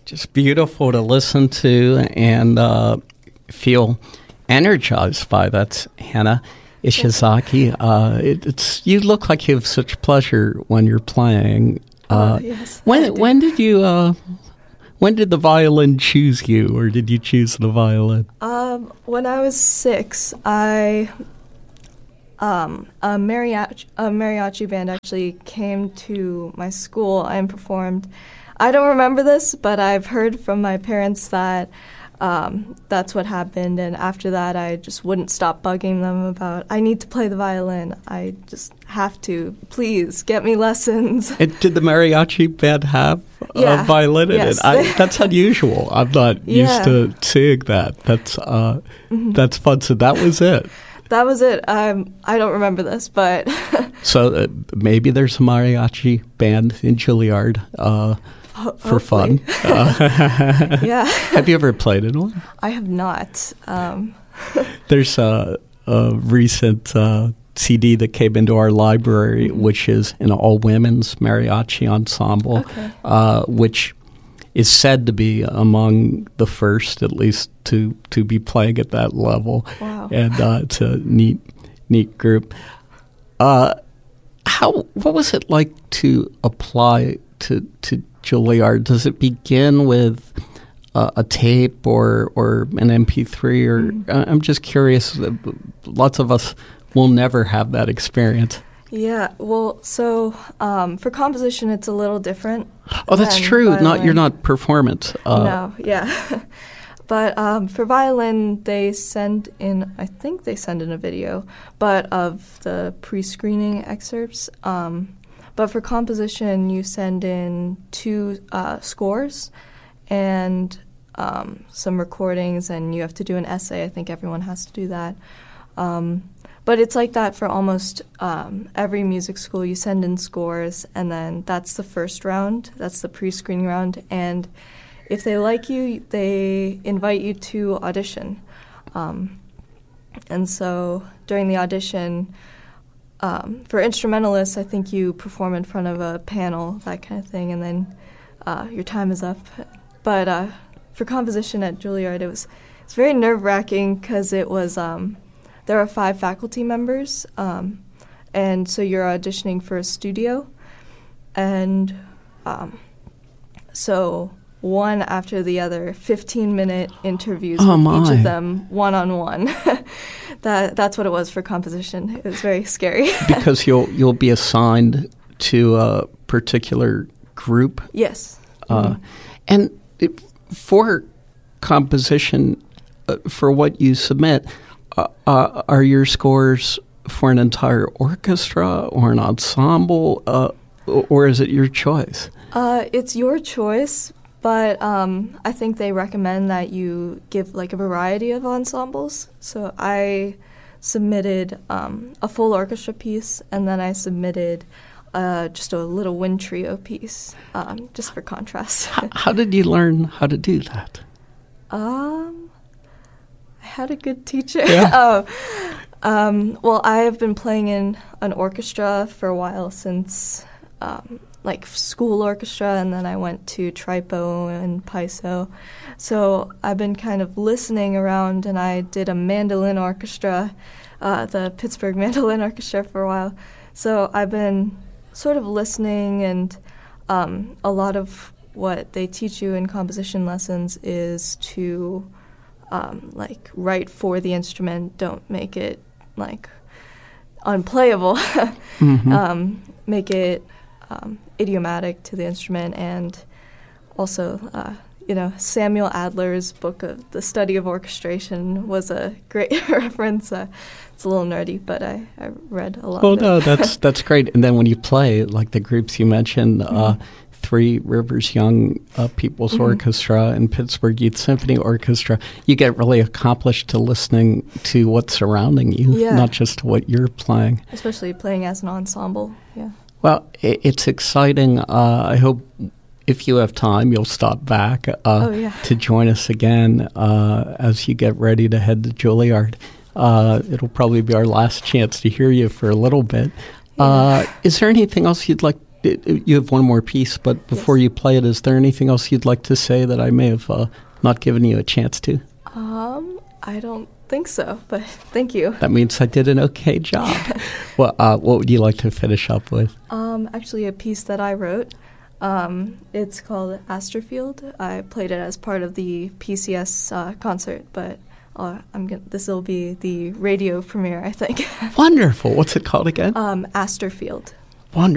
just beautiful to listen to and feel energized by. That's Hana Ishizaki. You look like you have such pleasure when you're playing. Yes. When did you? When did the violin choose you, or did you choose the violin? When I was 6, a mariachi band actually came to my school and performed. I don't remember this, but I've heard from my parents that that's what happened, and after that I just wouldn't stop bugging them about, I need to play the violin. I just have to. Please, get me lessons. And did the mariachi band have a violin in it? That's unusual. I'm not used to seeing that. That's fun. So that was it. That was it. I don't remember this, but... So maybe there's a mariachi band in Juilliard for fun. Yeah. Have you ever played in one? I have not. There's a recent CD that came into our library, which is an all-women's mariachi ensemble, which is said to be among the first, at least, to be playing at that level. Wow. And it's a neat group. What was it like to apply to Juilliard? Does it begin with a tape or an MP3? Or I'm just curious. Lots of us will never have that experience. Yeah, well, so for composition, it's a little different. Oh, that's true. Violin. You're not performance. No, yeah. But for violin, they send in, I think they send in a video, but of the pre-screening excerpts. But for composition, you send in 2 scores and some recordings, and you have to do an essay. I think everyone has to do that. But it's like that for almost every music school. You send in scores, and then that's the first round. That's the pre-screening round. And if they like you, they invite you to audition. And so during the audition, for instrumentalists, I think you perform in front of a panel, that kind of thing, and then your time is up. But for composition at Juilliard, it's very nerve-wracking because it was... there are 5 faculty members, and so you're auditioning for a studio. And so one after the other, 15-minute interviews with each of them, one-on-one. That's what it was for composition. It was very scary. Because you'll be assigned to a particular group? Yes. And for composition, for what you submit... are your scores for an entire orchestra or an ensemble, or is it your choice? It's your choice, but I think they recommend that you give like a variety of ensembles. So I submitted a full orchestra piece, and then I submitted just a little wind trio piece, just for contrast. How did you learn how to do that? I had a good teacher. Yeah. Well, I have been playing in an orchestra for a while, since like school orchestra, and then I went to Tripo and Paiso. So I've been kind of listening around, and I did a mandolin orchestra, the Pittsburgh Mandolin Orchestra, for a while. So I've been sort of listening, and a lot of what they teach you in composition lessons is to like write for the instrument. Don't make it like unplayable. Make it idiomatic to the instrument. And also, Samuel Adler's book of The Study of Orchestration was a great reference. It's a little nerdy, but I read a lot of it. No, that's great. And then when you play, like the groups you mentioned, Three Rivers Young People's Orchestra and Pittsburgh Youth Symphony Orchestra, you get really accomplished to listening to what's surrounding you, not just what you're playing. Especially playing as an ensemble, yeah. Well, it's exciting. I hope if you have time, you'll stop back to join us again as you get ready to head to Juilliard. It'll probably be our last chance to hear you for a little bit. Is there anything else you'd like you have one more piece, but before you play it, is there anything else you'd like to say that I may have not given you a chance to? I don't think so, but thank you. That means I did an okay job. Well, what would you like to finish up with? Actually, a piece that I wrote. It's called Astrofield. I played it as part of the PCS concert, but this will be the radio premiere, I think. Wonderful. What's it called again? Astrofield.